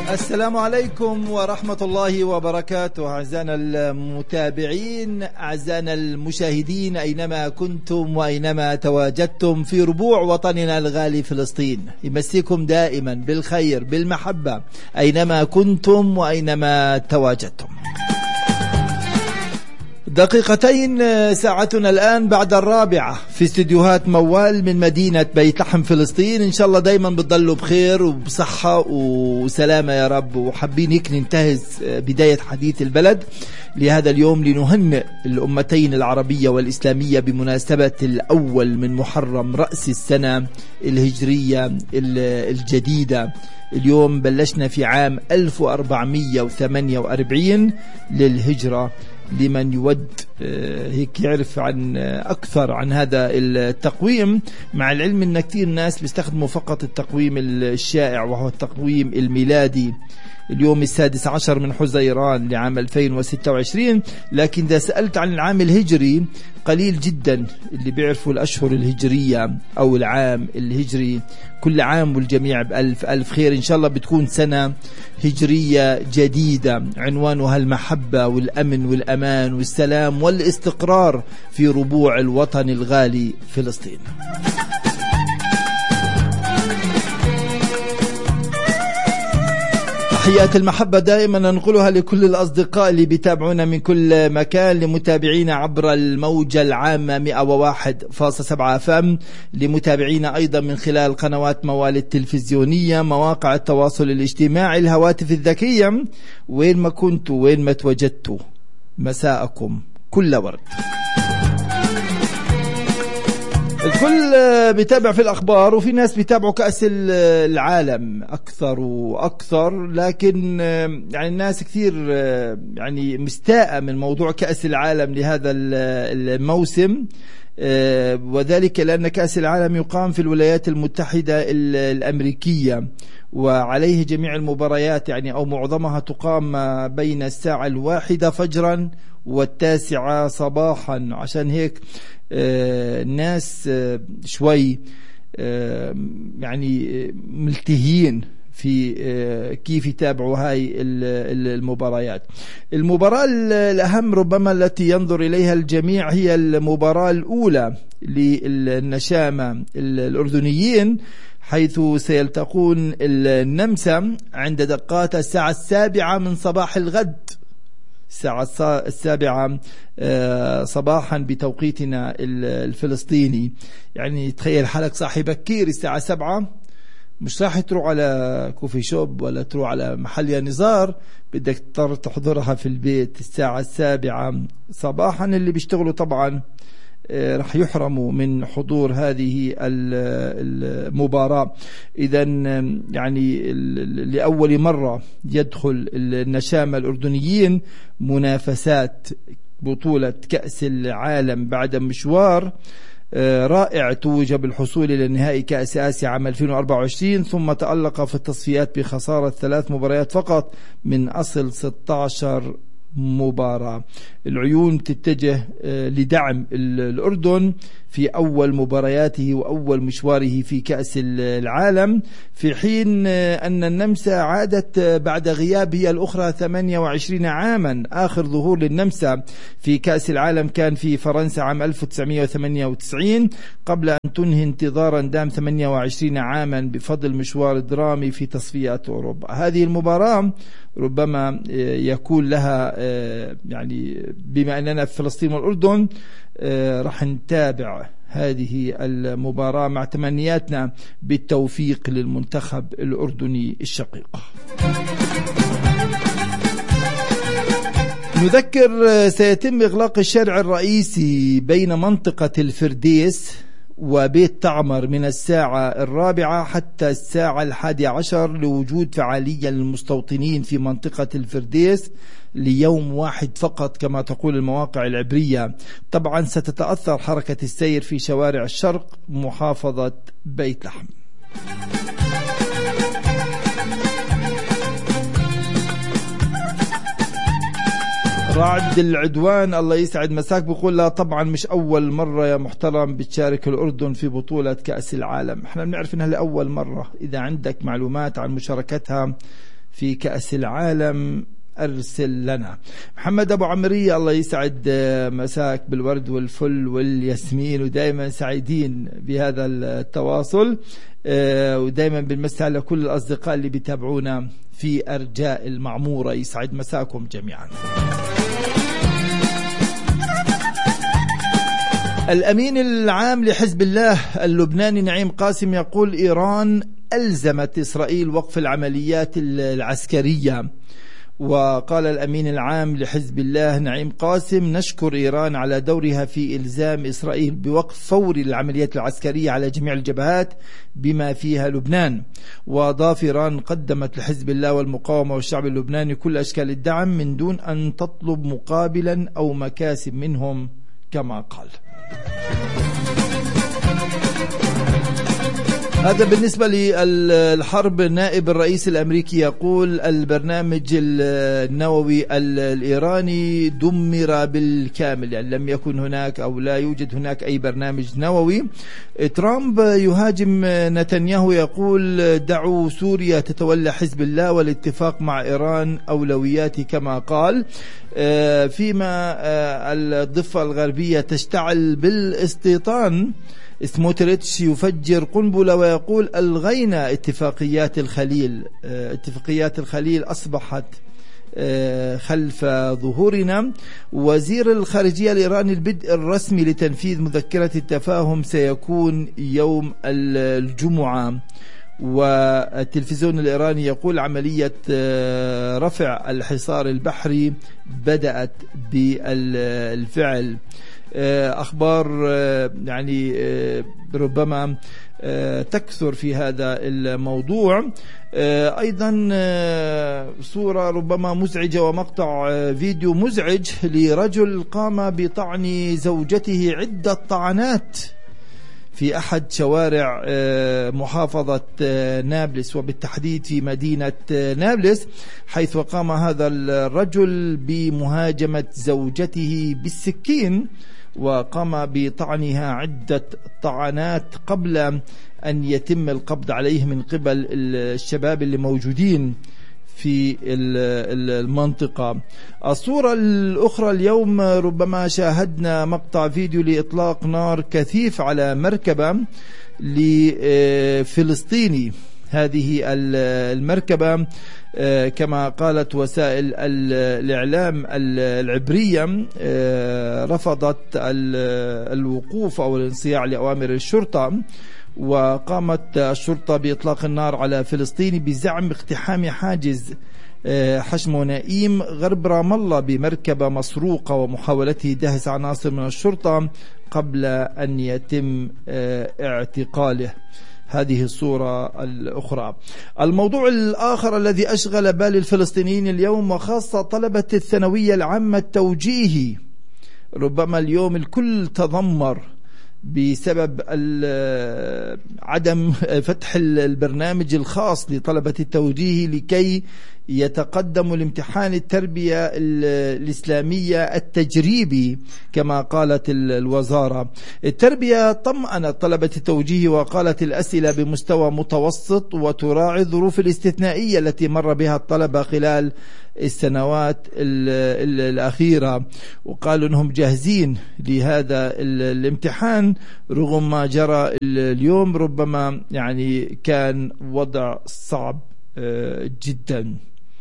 السلام عليكم ورحمة الله وبركاته. أعزائنا المتابعين، أعزائنا المشاهدين، أينما كنتم وأينما تواجدتم في ربوع وطننا الغالي فلسطين، يمسيكم دائما بالخير بالمحبة أينما كنتم وأينما تواجدتم. دقيقتين ساعتنا الآن بعد 4 في استديوهات موال من مدينة بيت لحم فلسطين. إن شاء الله دايما بتضلوا بخير وبصحة وسلامة يا رب، وحابين هيك ننتهز بداية حديث البلد لهذا اليوم لنهنئ الأمتين العربية والإسلامية بمناسبة الأول من محرم رأس السنة الهجرية الجديدة. اليوم بلشنا في عام 1448 للهجرة، لمن يود هيك يعرف عن أكثر عن هذا التقويم، مع العلم أن كثير ناس بيستخدموا فقط التقويم الشائع وهو التقويم الميلادي. اليوم 16 من حزيران لعام 2026، لكن إذا سألت عن العام الهجري قليل جدا اللي بيعرفوا الأشهر الهجرية أو العام الهجري. كل عام والجميع بألف ألف خير. إن شاء الله بتكون سنة هجرية جديدة عنوانها المحبة والأمن والأمان والسلام والاستقرار في ربوع الوطن الغالي فلسطين. تحيات المحبة دائما ننقلها لكل الأصدقاء اللي بيتابعونا من كل مكان، لمتابعينا عبر الموجة العامة 101.7 FM، لمتابعينا أيضا من خلال قنوات موال التلفزيونية، مواقع التواصل الاجتماعي، الهواتف الذكية. وين ما كنتوا وين ما توجدتوا مساءكم كل ورد. الكل بيتابع في الأخبار، وفي ناس بيتابعوا كأس العالم أكثر وأكثر، لكن يعني الناس كثير يعني مستاءة من موضوع كأس العالم لهذا الموسم، وذلك لأن كأس العالم يقام في الولايات المتحدة الأمريكية، وعليه جميع المباريات يعني أو معظمها تقام بين الساعة 1 فجرا و9 صباحا. عشان هيك الناس شوي يعني ملتهين في كيف يتابعوا هاي المباريات. المباراة الأهم ربما التي ينظر إليها الجميع هي المباراة الأولى للنشامة الأردنيين، حيث سيلتقون النمسا عند دقات الساعة 7 من صباح الغد، الساعة 7 صباحا بتوقيتنا الفلسطيني. يعني تخيل حالك صاحي بكير الساعة 7، مش راح تروح على كوفي شوب ولا تروح على محل يا نزار، بدك تضطر تحضرها في البيت الساعة 7 صباحا. اللي بيشتغلوا طبعا راح يحرموا من حضور هذه المباراة. إذن يعني لأول مرة يدخل النشامة الأردنيين منافسات بطولة كأس العالم بعد مشوار رائع توج بالحصول إلى نهائي كأس آسيا عام 2024، ثم تألق في التصفيات بخسارة 3 مباريات فقط من أصل 16 مباراة. العيون تتجه لدعم الأردن في أول مبارياته وأول مشواره في كأس العالم، في حين أن النمسا عادت بعد غياب هي الأخرى 28 عاما. آخر ظهور للنمسا في كأس العالم كان في فرنسا عام 1998، قبل أن تنهي انتظارا دام 28 عاما بفضل مشوار درامي في تصفيات أوروبا. هذه المباراة ربما يكون لها يعني بما أننا في فلسطين والأردن راح نتابع هذه المباراة مع تمنياتنا بالتوفيق للمنتخب الأردني الشقيق. نذكر سيتم إغلاق الشارع الرئيسي بين منطقة الفرديس وبيت تعمر من الساعة 4 حتى الساعة 11 لوجود فعالية للمستوطنين في منطقة الفرديس ليوم واحد فقط كما تقول المواقع العبرية. طبعا ستتأثر حركة السير في شوارع الشرق محافظة بيت لحم. رعد العدوان الله يسعد مساك بيقول لا طبعا مش أول مرة يا محترم بتشارك الأردن في بطولة كأس العالم. احنا بنعرف انها لأول مرة. إذا عندك معلومات عن مشاركتها في كأس العالم أرسل لنا. محمد أبو عمرية، الله يسعد مساك بالورد والفل والياسمين، ودائما سعيدين بهذا التواصل، ودائما بنمسي على كل الأصدقاء اللي بيتابعونا في أرجاء المعمورة، يسعد مساكم جميعا. الأمين العام لحزب الله اللبناني نعيم قاسم يقول: إيران ألزمت إسرائيل وقف العمليات العسكرية. وقال الأمين العام لحزب الله نعيم قاسم: نشكر إيران على دورها في إلزام إسرائيل بوقف فوري للعمليات العسكرية على جميع الجبهات بما فيها لبنان. وأضاف: إيران قدمت لحزب الله والمقاومة والشعب اللبناني كل أشكال الدعم من دون أن تطلب مقابلا أو مكاسب منهم كما قال. هذا بالنسبة للحرب. نائب الرئيس الأمريكي يقول: البرنامج النووي الإيراني دمر بالكامل، يعني لم يكن هناك أو لا يوجد هناك أي برنامج نووي. ترامب يهاجم نتنياهو، يقول: دعوا سوريا تتولى حزب الله والاتفاق مع إيران أولوياتي كما قال. فيما الضفة الغربية تشتعل بالاستيطان، سموتريتش يفجر قنبلة ويقول: ألغينا اتفاقيات الخليل. اتفاقيات الخليل أصبحت خلف ظهورنا. وزير الخارجية الإيراني: البدء الرسمي لتنفيذ مذكرة التفاهم سيكون يوم الجمعة. والتلفزيون الإيراني يقول: عملية رفع الحصار البحري بدأت بالفعل. أخبار يعني ربما تكثر في هذا الموضوع. أيضا صورة ربما مزعجة ومقطع فيديو مزعج لرجل قام بطعن زوجته عدة طعنات في أحد شوارع محافظة نابلس، وبالتحديد في مدينة نابلس، حيث قام هذا الرجل بمهاجمة زوجته بالسكين وقام بطعنها عدة طعنات قبل أن يتم القبض عليه من قبل الشباب اللي موجودين في المنطقة. الصورة الأخرى: اليوم ربما شاهدنا مقطع فيديو لإطلاق نار كثيف على مركبة لفلسطيني. هذه المركبة كما قالت وسائل الإعلام العبرية رفضت الوقوف أو الانصياع لأوامر الشرطة، وقامت الشرطة بإطلاق النار على فلسطيني بزعم اقتحام حاجز حشمو نائيم غرب رام الله بمركبة مسروقة ومحاولته دهس عناصر من الشرطة قبل أن يتم اعتقاله. هذه الصورة الأخرى. الموضوع الآخر الذي أشغل بال الفلسطينيين اليوم وخاصة طلبة الثانوية العامة التوجيهي، ربما اليوم الكل تذمر بسبب عدم فتح البرنامج الخاص لطلبة التوجيهي لكي يتقدموا لامتحان التربية الإسلامية التجريبي كما قالت الوزارة. التربية طمأنت طلبة التوجيهي وقالت الأسئلة بمستوى متوسط وتراعي الظروف الاستثنائية التي مر بها الطلبة خلال السنوات الأخيرة، وقالوا أنهم جاهزين لهذا الامتحان رغم ما جرى اليوم. ربما يعني كان وضع صعب جدا.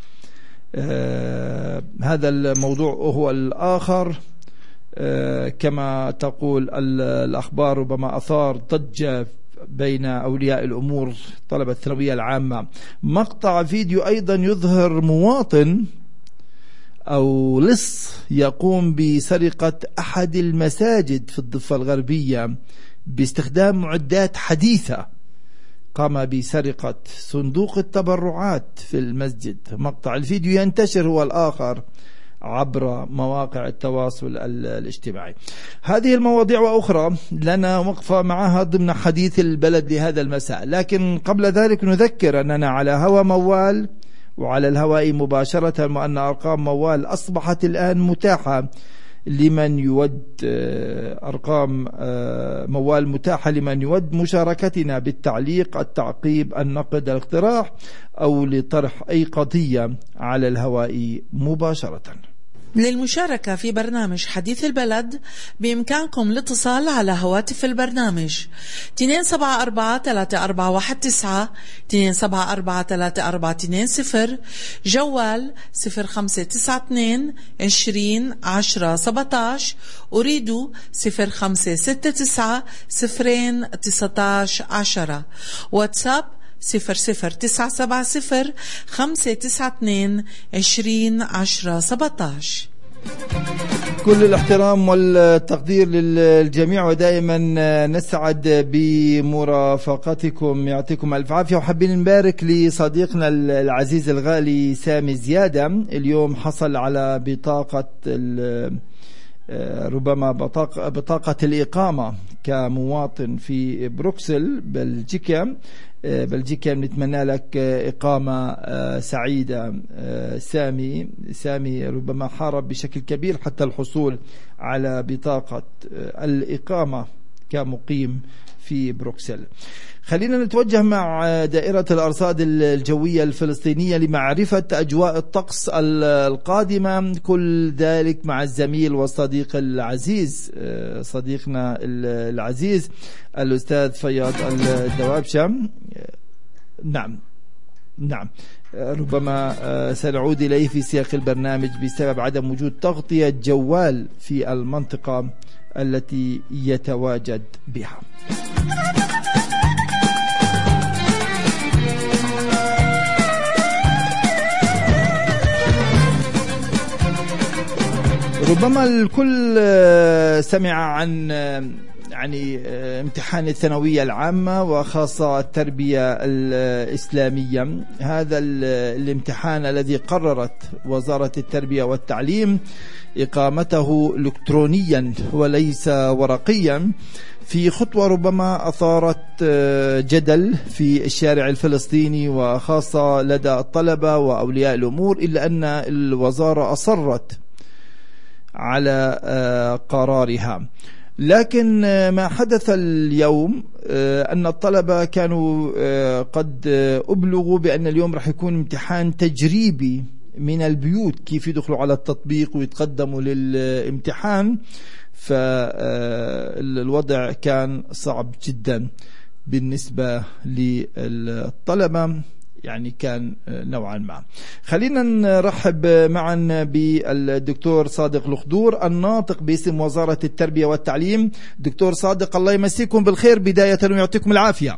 هذا الموضوع هو الآخر. كما تقول الأخبار ربما أثار ضجة بين أولياء الأمور طلبة الثانوية العامة. مقطع فيديو أيضا يظهر مواطن أو لص يقوم بسرقة أحد المساجد في الضفة الغربية باستخدام معدات حديثة. قام بسرقة صندوق التبرعات في المسجد. مقطع الفيديو ينتشر هو الآخر عبر مواقع التواصل الاجتماعي. هذه المواضيع وأخرى لنا وقفة معها ضمن حديث البلد لهذا المساء، لكن قبل ذلك نذكر أننا على هوا موال وعلى الهواء مباشرة، وأن أرقام موال أصبحت الآن متاحة لمن يود أرقام موال متاحة لمن يود مشاركتنا بالتعليق، التعقيب، النقد، الاقتراح، أو لطرح أي قضية على الهواء مباشرة. للمشاركة في برنامج حديث البلد بإمكانكم الاتصال على هواتف البرنامج 274-3419 274-3420 جوال 0592 20 10 17 أريد 0569 0 19 10 واتساب 00970 592 20 10 17. كل الاحترام والتقدير للجميع، ودائما نسعد بمرافقتكم، يعطيكم الف عافيه. وحابين نبارك لصديقنا العزيز الغالي سامي زياده، اليوم حصل على بطاقه ربما بطاقة الإقامة كمواطن في بروكسل بلجيكا. نتمنى لك إقامة سعيدة. سامي ربما حارب بشكل كبير حتى الحصول على بطاقة الإقامة كمقيم في بروكسل. خلينا نتوجه مع دائرة الأرصاد الجوية الفلسطينية لمعرفة أجواء الطقس القادمة، كل ذلك مع الزميل والصديق العزيز، صديقنا العزيز الأستاذ فياض الدوابشة. نعم ربما سنعود إليه في سياق البرنامج بسبب عدم وجود تغطية جوال في المنطقة التي يتواجد بها. ربما الكل سمع عن امتحان الثانوية العامة وخاصة التربية الإسلامية. هذا الامتحان الذي قررت وزارة التربية والتعليم إقامته إلكترونيا وليس ورقيا، في خطوة ربما أثارت جدل في الشارع الفلسطيني وخاصة لدى الطلبة وأولياء الأمور، إلا أن الوزارة أصرت على قرارها. لكن ما حدث اليوم أن الطلبة كانوا قد أبلغوا بأن اليوم رح يكون امتحان تجريبي من البيوت، كيف يدخلوا على التطبيق ويتقدموا للامتحان. فالوضع كان صعب جدا بالنسبة للطلبة، يعني كان نوعا ما. خلينا نرحب معا بالدكتور صادق الخضور الناطق باسم وزارة التربية والتعليم. دكتور صادق، الله يمسيكم بالخير بداية ويعطيكم العافية.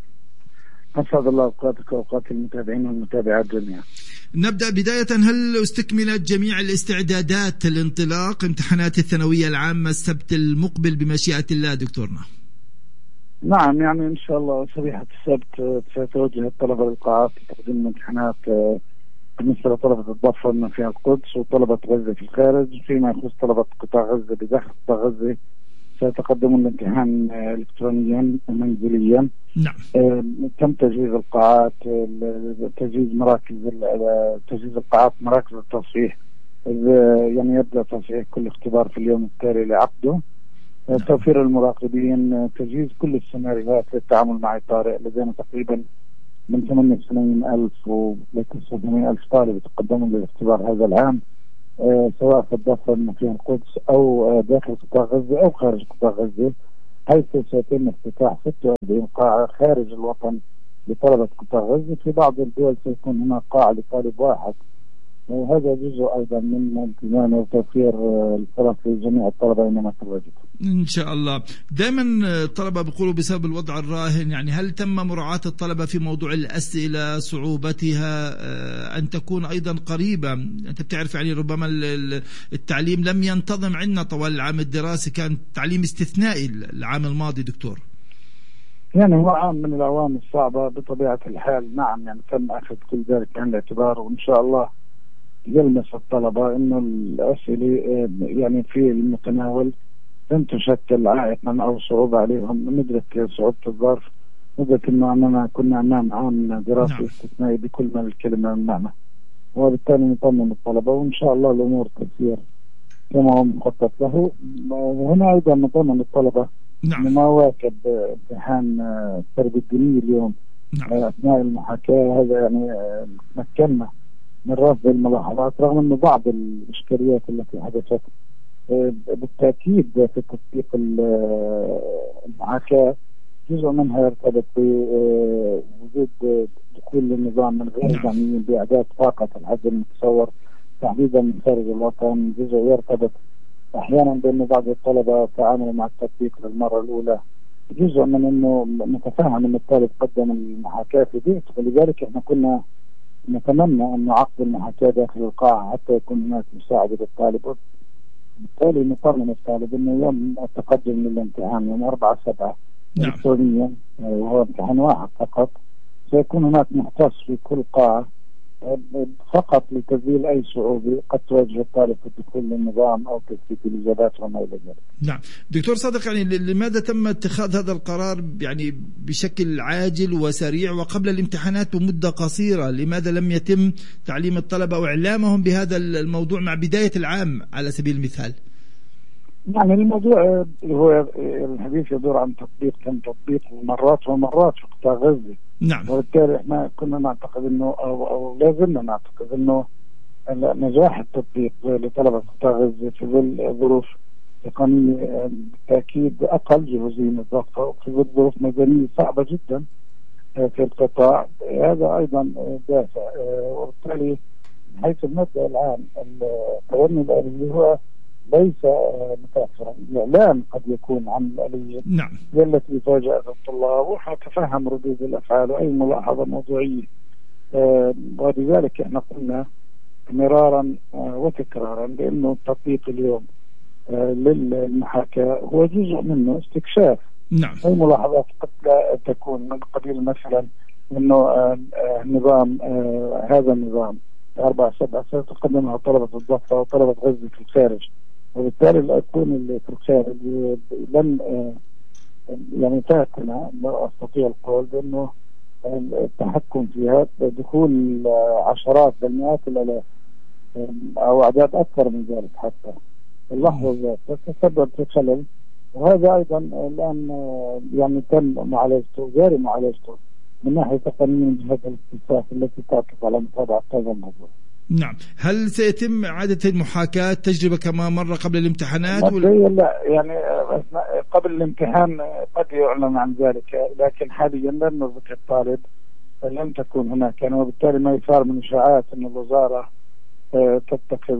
أسعد الله أوقاتك وأوقات المتابعين والمتابعات جميعا. نبدأ بداية، هل استكملت جميع الاستعدادات لانطلاق امتحانات الثانوية العامة السبت المقبل بمشيئة الله دكتورنا؟ نعم، يعني إن شاء الله صبيحة السبت سيتوجه الطلبة للقاعات لتقديم الامتحانات بالنسبة لطلبة الضفة بما فيها القدس وطلبة غزة في الخارج. فيما يخص طلبة قطاع غزة بداخل قطاع غزة سيتقدمون الامتحان إلكترونيا منزليا. نعم. تم تجهيز القاعات، تجهيز القاعات مراكز التصحيح، يعني يبدأ تصحيح كل اختبار في اليوم التالي لعقده. توفير المراقبين، تجهيز كل السيناريوهات للتعامل مع الطارئ. لدينا تقريبا من 88,000 و 89,000 طالب يتقدمون للاختبار هذا العام، سواء في الضفة المنوفية القدس أو داخل قطاع غزة أو خارج قطاع غزة، حيث سيتم افتتاح 46 قاعة خارج الوطن لطلبة قطاع غزة. في بعض الدول سيكون هناك قاعة لطالب واحد، وهذا جزء أيضا من التزام وتوفير الفرص لجميع الطلبة أينما تواجدوا. إن شاء الله. دائما الطلبة بيقولوا بسبب الوضع الراهن، يعني هل تم مراعاة الطلبة في موضوع الأسئلة صعوبتها أن تكون أيضا قريبة؟ أنت بتعرف يعني ربما التعليم لم ينتظم عندنا طوال العام الدراسي، كان تعليم استثنائي العام الماضي دكتور. يعني هو عام من الأعوام الصعبة بطبيعة الحال. نعم، يعني تم أخذ كل ذلك بعين الاعتبار، وإن شاء الله يلمس الطلبة إنه الأسئلة يعني في المتناول لن تشكل عائقا أو صعوبة عليهم. ندرك صعوبة الظرف، ندرك إنه أننا كنا أمام عام دراسي استثنائي بكل ما الكلمة من معنى، وبالتالي نطمن الطلبة وإن شاء الله الأمور تسير كما هو مخطط له. وهنا أيضا نظام للطلبة ما واكب امتحان التربية الدينية اليوم أثناء المحاكاة. هذا يعني مكننا من رفض الملاحظات رغم أن بعض الإشكاليات التي حدثت بالتأكيد في تطبيق المحاكاة جزء منها يرتبط بوجود دخول النظام من غير جمعيين بأعداد فاقت الحد المتصور تحديدا من خارج الوطن. جزء يرتبط أحيانا بأن بعض الطلبة تعاملوا مع التطبيق للمرة الأولى. جزء من أنه نتفهم أن الطالب قدم المحاكاة في بيته، ولذلك احنا كنا نتمنى أن عقد المحاكاة داخل القاعة حتى يكون هناك مساعدة للطالب. بالتالي نطمن الطالب أنه يوم التقدم للامتحان يوم 4/7 إلكترونيا وهو امتحان واحد فقط، سيكون هناك مختص في كل قاعة فقط لتسجيل أي صعوبة قد تواجه الطالب في الدخول للنظام أو تثبيت الإجابات وما إلى ذلك. نعم دكتور صادق، يعني لماذا تم اتخاذ هذا القرار يعني بشكل عاجل وسريع وقبل الامتحانات بمدة قصيرة؟ لماذا لم يتم تعليم الطلبة وإعلامهم بهذا الموضوع مع بداية العام على سبيل المثال؟ يعني الموضوع هو الحديث يدور عن تطبيق، كم تطبيق مرات ومرات في قطاع غزة. نعم. وبالتالي احنا كنا نعتقد انه او لازلنا نعتقد انه نجاح التطبيق لطلبة قطاع غزة في ظل ظروف تقنية بالتأكيد أقل جهوزية من الضغط وفي ظل ظروف ميدانية صعبة جدا في القطاع، هذا أيضا دافع. وبالتالي من حيث المبدأ العام التبني الآلي هو ليس متأخرا. الإعلام قد يكون عن الآلية التي فاجأت الطلاب وحتفهم ردود الأفعال وأي ملاحظة موضوعية. ولذلك احنا قلنا مرارا وتكرارا بأنه التطبيق اليوم للمحاكاة هو جزء منه استكشاف. أي ملاحظات قد لا تكون من قبيل مثلا أنه النظام هذا النظام 4/7 سيتقدمها طلبة الضفة وطلبة غزة في الخارج، وبالتالي الأكون اللي في الخارج لن يعني تأكلنا لا أستطيع القول بأنه التحكم فيها دخول عشرات بل مئات الآلاف أو أعداد أكثر من ذلك حتى اللحظة ذات تسبب في خلل. وهذا أيضا الآن يعني تم معالجته جاري معالجته من ناحية تقنية من جهة الاكتشاف التي تعكف على متابعة هذا الموضوع. نعم. هل سيتم إعادة المحاكاة تجربة كما مرة قبل الامتحانات؟ لا يعني قبل الامتحان قد يعلن عن ذلك، لكن حاليا لم نذكر الطالب لم تكون هناك يعني، وبالتالي ما يثار من إشاعات أن الوزارة تتخذ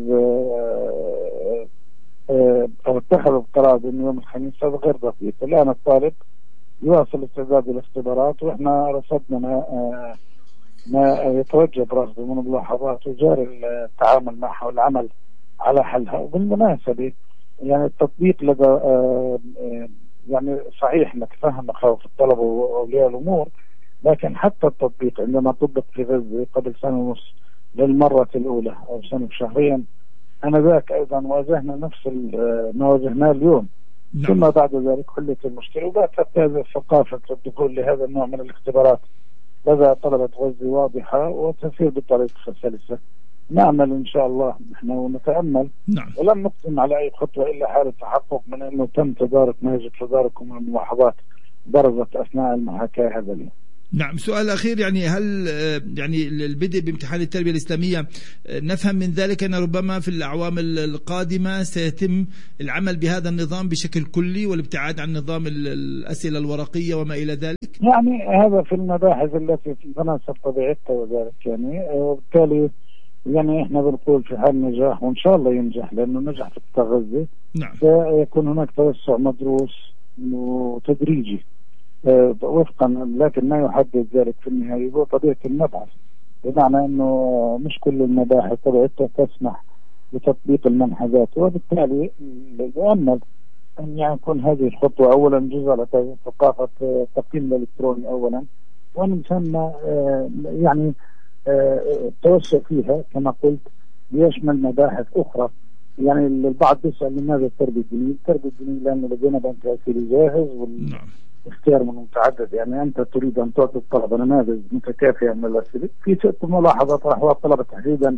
أو اتخذت قرار بأن يوم الخميس، هذا غير دقيق. الآن الطالب يواصل استعداد الاختبارات وإحنا رصدنا ما يتوجب رصده من الملاحظات وجاري التعامل معها والعمل على حلها. وبالمناسبة يعني التطبيق لدى يعني صحيح نتفهم مخاوف الطلبة وأولياء الأمور، لكن حتى التطبيق عندما طبق في غزة قبل سنة ونص للمرة الأولى أو سنة وشهرين أنذاك أيضا واجهنا نفس ما واجهناه اليوم. ثم بعد ذلك حلت المشكلة وباتت هذه الثقافة الدخول لهذا النوع من الاختبارات لدى طلبة غزة واضحة وتسير بطريقة سلسة. نعمل إن شاء الله نحن ونتأمل ولن نقدم على أي خطوة إلا حال التحقق من أنه تم تدارك نهج تدارك من الملاحظات برزت أثناء المحاكاة هذا اليوم. نعم. سؤال أخير، يعني هل يعني البدء بامتحان التربية الإسلامية نفهم من ذلك أن ربما في الأعوام القادمة سيتم العمل بهذا النظام بشكل كلي والابتعاد عن نظام الأسئلة الورقية وما إلى ذلك؟ يعني هذا في المباحث التي تناسب طبيعتها وذلك يعني، وبالتالي يعني احنا بنقول في حال نجاح وإن شاء الله ينجح لأنه نجح في قطاع غزة سيكون هناك توسع مدروس وتدريجي وفقا، لكن ما يحدد ذلك في النهاية هو طبيعة المبحث، بمعنى أنه مش كل المباحث طبيعتها تسمح بتطبيق المنهجات. وبالتالي يؤمل أن يكون هذه الخطوة أولا جزء على ثقافة التقييم الإلكتروني أولا، وأن ثم يعني التوسع فيها كما قلت ليشمل مباحث أخرى. يعني البعض يسأل لماذا التربية الدينية؟ التربية الدينية لأنه لدينا بنك تأثيري جاهز اختيار من متعدد، يعني أنت تريد أن تعطي الطلبة نماذج متكافئة من الأسئلة في 6 ملاحظات طرحوها الطلبة تحديدا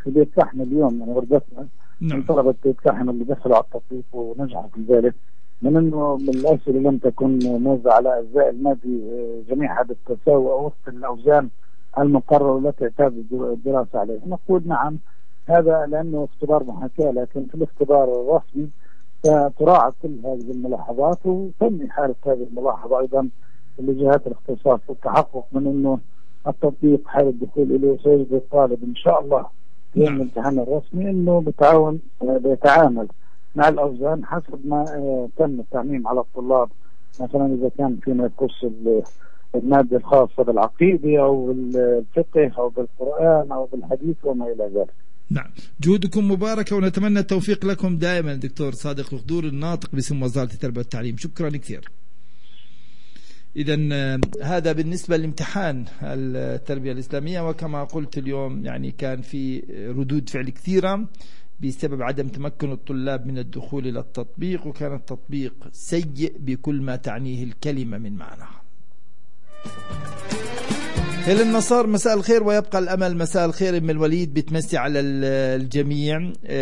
في بيت لحم اليوم يعني وردتنا من طلبة بيت لحم اللي دخلوا على التطبيق ونجحوا في ذلك، من انه من الاسئله لم تكن موزعه على اجزاء المادي جميعها بالتساوي وفق الاوزان المقرره التي تعتاد الدراسه عليها. نقول نعم هذا لانه اختبار محاكاه، لكن في الاختبار الرسمي ستراعى كل هذه الملاحظات وتم حاله هذه الملاحظه ايضا لجهات الاختصاص والتحقق من انه التطبيق حال الدخول اليه سيجد الطالب ان شاء الله يوم الامتحان الرسمي انه بيتعامل مع الاوزان حسب ما تم التعميم على الطلاب، مثلا اذا كان فيما يخص الماده الخاصه بالعقيده او بالفقه او بالقران او بالحديث وما الى ذلك. نعم، جهودكم مباركه ونتمنى التوفيق لكم دائما. دكتور صادق الخضور الناطق باسم وزاره التربيه والتعليم، شكرا كثير. إذا هذا بالنسبة لامتحان التربية الإسلامية، وكما قلت اليوم يعني كان في ردود فعل كثيرة بسبب عدم تمكن الطلاب من الدخول إلى التطبيق، وكان التطبيق سيء بكل ما تعنيه الكلمة من معناها. هل النصار مساء الخير ويبقى الأمل. مساء الخير ام الوليد، بتمسي على الجميع.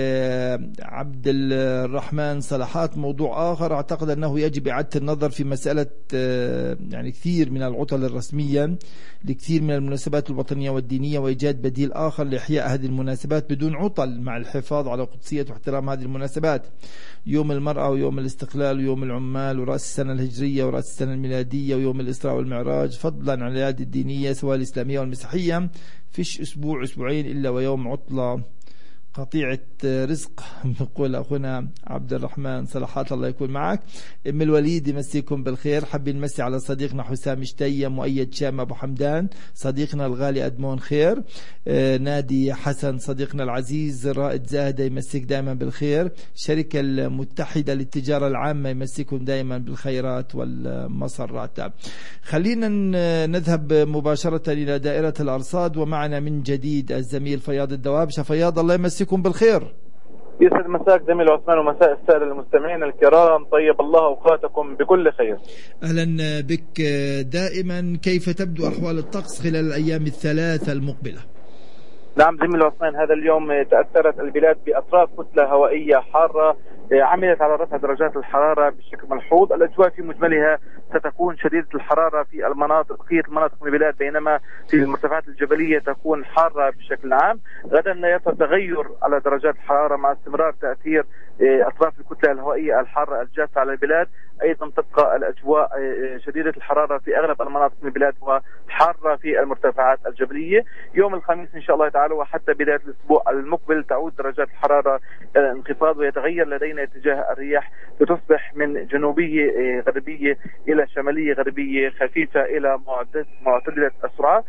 عبد الرحمن صلاحات، موضوع آخر أعتقد أنه يجب إعادة النظر في مسألة يعني كثير من العطل الرسمية لكثير من المناسبات الوطنية والدينية، وإيجاد بديل آخر لإحياء هذه المناسبات بدون عطل مع الحفاظ على قدسية واحترام هذه المناسبات. يوم المرأة ويوم الاستقلال ويوم العمال ورأس السنة الهجرية ورأس السنة الميلادية ويوم الإسراء والمعراج، فضلا عن الأعياد الدينية سواء الإسلامية والمسيحية، فيش أسبوع أسبوعين إلا ويوم عطلة قطيعة رزق. بقول أخونا عبد الرحمن صلاحات، الله يكون معك. ام الوليد يمسيكم بالخير. حابين نمسي على صديقنا حسام شتية، مؤيد شام أبو حمدان، صديقنا الغالي أدمون خير، نادي حسن صديقنا العزيز، رائد زاهدة يمسيك دائما بالخير، الشركة المتحدة للتجارة العامة يمسيكم دائما بالخيرات والمسرات. خلينا نذهب مباشرة إلى دائرة الأرصاد، ومعنا من جديد الزميل فياض الدوابشة. فياض، الله يمسيكم بالخير. يسعد مساك زميل عثمان ومساء السادة المستمعين الكرام، طيب الله أوقاتكم بكل خير. أهلا بك. دائما كيف تبدو أحوال الطقس خلال الأيام الثلاثة المقبلة؟ نعم زميل عثمان، هذا اليوم تأثرت البلاد بأطراف كتلة هوائية حارة عملت على رفع درجات الحرارة بشكل ملحوظ. الأجواء في مجملها ستكون شديدة الحرارة في بقية المناطق من البلاد، بينما في المرتفعات الجبلية تكون حارة بشكل عام. غدا يظهر تغير على درجات الحرارة مع استمرار تأثير أطراف الكتلة الهوائية الحارة الجافة على البلاد. أيضا تبقى الأجواء شديدة الحرارة في أغلب المناطق من البلاد وحارة في المرتفعات الجبلية. يوم الخميس إن شاء الله تعالى وحتى بداية الأسبوع المقبل تعود درجات الحرارة انخفاض، ويتغير لدينا اتجاه الرياح لتصبح من جنوبية غربية إلى شمالية غربية خفيفة إلى معتدلة السرعة.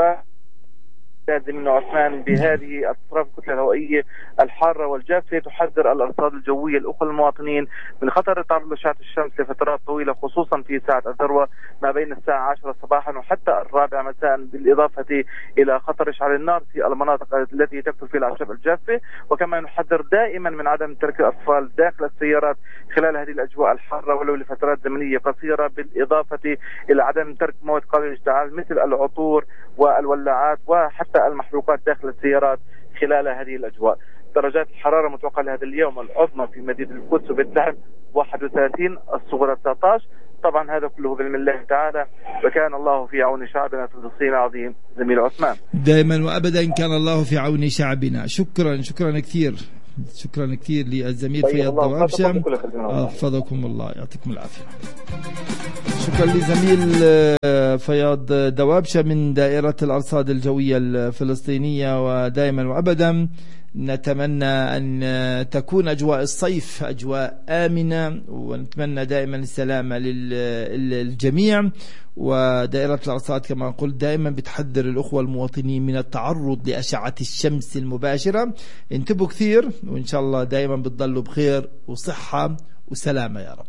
زميلنا عثمان بهذه اطراف الكتله الهوائيه الحاره والجافه تحذر الارصاد الجويه الاخرى للمواطنين من خطر التعرض لاشعه الشمس لفترات طويله، خصوصا في ساعه الذروه ما بين الساعه 10 صباحا وحتى 4 مساء، بالاضافه الى خطر اشعال النار في المناطق التي تكثر فيها الاعشاب الجافه. وكما نحذر دائما من عدم ترك الاطفال داخل السيارات خلال هذه الاجواء الحاره ولو لفترات زمنيه قصيره، بالاضافه الى عدم ترك مواد قابله للاشتعال مثل العطور والولاعات وحتى المحروقات داخل السيارات خلال هذه الأجواء. درجات الحرارة متوقعة لهذا اليوم العظمى في مدينة القدس وبيت لحم 31، الصغرى 19. طبعا هذا كله بعلم الله تعالى، وكان الله في عون شعبنا في فلسطين العظيم. زميل عثمان، دائما وأبدا كان الله في عون شعبنا. شكرا كثير. شكرا كثير للزميل فياض دوابشة، حفظكم الله، يعطيكم العافية. شكرا لزميل فياض دوابشة من دائرة الأرصاد الجوية الفلسطينية. ودائما وأبدا نتمنى أن تكون أجواء الصيف أجواء آمنة، ونتمنى دائما السلامة للجميع. ودائرة الأرصاد كما قلت دائما بتحذر الأخوة المواطنين من التعرض لأشعة الشمس المباشرة. انتبهوا كثير، وإن شاء الله دائما بتضلوا بخير وصحة وسلامة يا رب.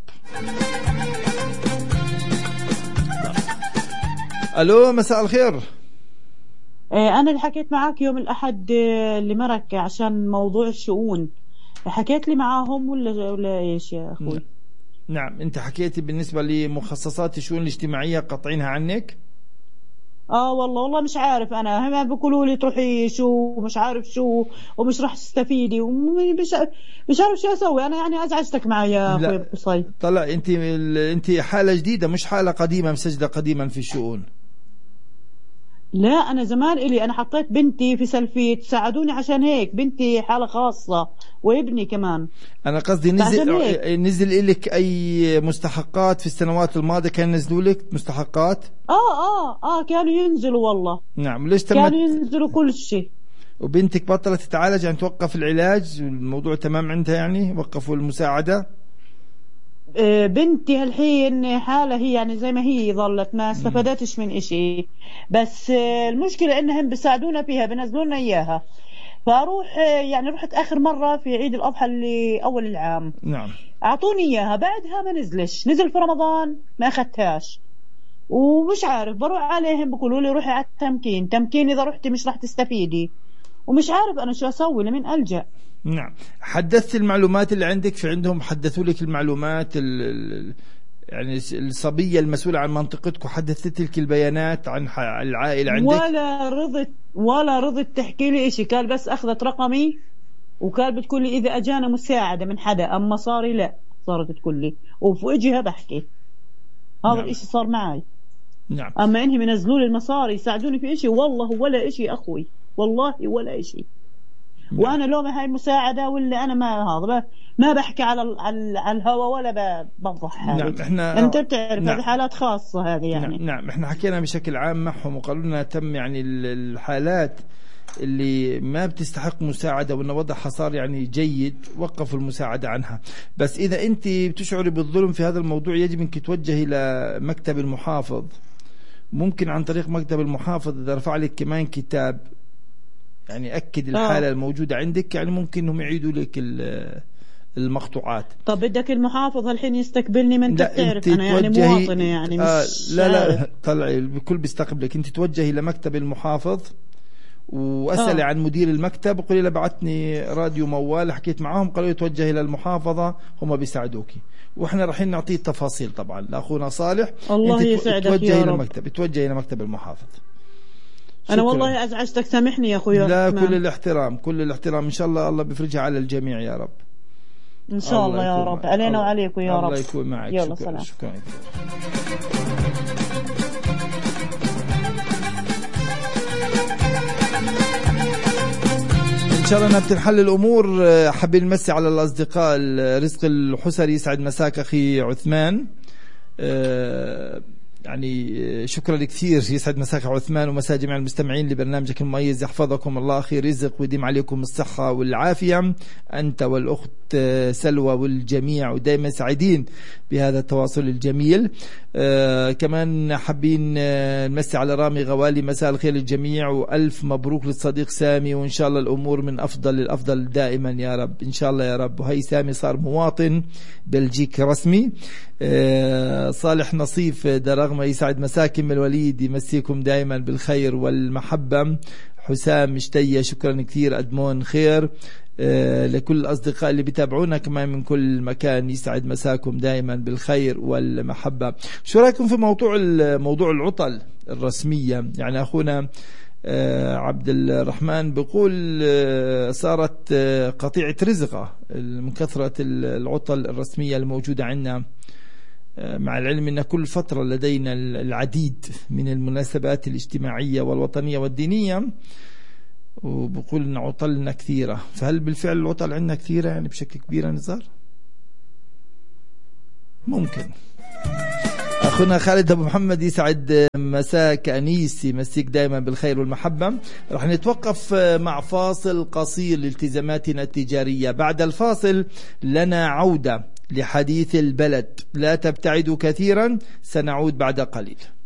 ألو، مساء الخير. أنا اللي حكيت معك يوم الأحد اللي مرك عشان موضوع الشؤون، حكيت لي معاهم ولا إيش يا أخوي؟ نعم، أنت حكيتي بالنسبة لمخصصات الشؤون الاجتماعية قطعينها عنك؟ والله مش عارف، انا هم بيقولوا لي تروحي شو مش عارف شو ومش راح تستفيدي مش عارف شو اسوي انا. يعني ازعجتك معي يا اخوي قصي. طلع انت حالة جديدة مش حالة قديمة مسجلة قديما في الشؤون. لا انا زمان انا حطيت بنتي في سلفيت ساعدوني، عشان هيك بنتي حالة خاصة وابني كمان. انا قصدي نزل إلك اي مستحقات في السنوات الماضية؟ كان نزلوا لك مستحقات؟ كانوا ينزلوا والله. نعم. ليش كانوا ينزلوا كل شيء. وبنتك بطلت تتعالج؟ يعني توقف العلاج الموضوع تمام عندها؟ يعني وقفوا المساعدة؟ بنتي هالحين حالة هي يعني زي ما هي ظلت، ما استفادتش من إشي. بس المشكلة إنهم بيساعدونا فيها، بنزلونا إياها. فأروح يعني رحت آخر مرة في عيد الأضحى اللي أول العام. نعم. أعطوني إياها، بعدها ما نزل في رمضان ما أخذتهاش. ومش عارف بروح عليهم بيقولوا لي روحي على التمكين إذا رحتي مش راح تستفيدي. ومش عارف أنا شو أسوي، لمين ألجأ. نعم. حدثت المعلومات اللي عندك في عندهم؟ حدثوا لك المعلومات يعني الصبية المسؤولة عن منطقتك حدثت لك البيانات عن العائلة عندك؟ ولا رضت تحكي لي إشي. قال بس أخذت رقمي وقال بتقول لي إذا أجانا مساعدة من حدا، أما صاري لا صارت تقول لي وفي وجهها بحكي. هذا نعم. الإشي صار معي. نعم. أما إنهم ينزلوا لي المصاري يساعدوني في إشي، والله ولا إشي أخوي، والله ولا إشي. نعم. وأنا لو ما هاي المساعدة ولا أنا ما بحكي على الهوا ولا بفضح حالي. نعم. أنت بتعرف. نعم. هذه حالات خاصة هذه يعني. نعم. إحنا حكينا بشكل عام معهم وقالوا لنا تم يعني الحالات اللي ما بتستحق مساعدة وأن وضعها صار يعني جيد وقفوا المساعدة عنها. بس إذا أنت بتشعري بالظلم في هذا الموضوع يجب أنك توجهي إلى مكتب المحافظ. ممكن عن طريق مكتب المحافظ إذا رفع لك كمان كتاب يعني أكد الحالة الموجودة عندك، يعني ممكن إنهم يعيدوا لك المقطوعات. طب بدك المحافظ الحين يستقبلني؟ من انت بتعرف انا يعني مواطنة يعني مش لا طلعي بكل بيستقبلك. انت توجهي لمكتب المحافظ واسألي عن مدير المكتب وقولي له بعتني راديو موال، حكيت معهم قالوا لي توجهي للمحافظة هم بيساعدوكي، واحنا رايحين نعطيه التفاصيل طبعا لاخونا صالح. الله يسعدك يا رب. توجهي لمكتب المحافظ. أنا والله أزعجتك، سامحني يا أخوي. لا كل الاحترام إن شاء الله. الله بيفرجها على الجميع يا رب إن شاء الله يا رب. علينا وعليكم يا رب. الله يكون معك. يلا سلام. شكرا. إن شاء الله بتنحل الأمور. حابين نمسي على الأصدقاء. رزق الحسري يسعد مساك أخي عثمان. يعني شكرا كثير، يسعد مساك عثمان ومساء جميع المستمعين لبرنامجك المميز. يحفظكم الله أخي رزق ويديم عليكم الصحة والعافية أنت والأخت سلوى والجميع، ودائما سعيدين بهذا التواصل الجميل. كمان حابين نمسي على رامي غوالي، مساء الخير للجميع وألف مبروك للصديق سامي، وإن شاء الله الأمور من أفضل للأفضل دائما يا رب إن شاء الله يا رب. وهي سامي صار مواطن بلجيك رسمي. صالح نصيف درغمة يسعد مساكم من الوليد، يمسيكم دائما بالخير والمحبة. حسام مشتية شكرا كثير، أدمون خير. لكل الأصدقاء اللي بيتابعونا كمان من كل مكان يسعد مساكم دائما بالخير والمحبة. شو رأيكم في موضوع العطل الرسمية؟ يعني أخونا عبد الرحمن بيقول صارت قطيعة رزقة من كثرة العطل الرسمية الموجودة عندنا، مع العلم أن كل فترة لدينا العديد من المناسبات الاجتماعية والوطنية والدينية، وبقول أن عطلنا كثيرة. فهل بالفعل العطل عندنا كثيرة يعني بشكل كبير نزار؟ ممكن. أخونا خالد أبو محمد يسعد مساك أنيس، يمسيك دائما بالخير والمحبة. رح نتوقف مع فاصل قصير لالتزاماتنا التجارية. بعد الفاصل لنا عودة لحديث البلد، لا تبتعدوا كثيرا، سنعود بعد قليل.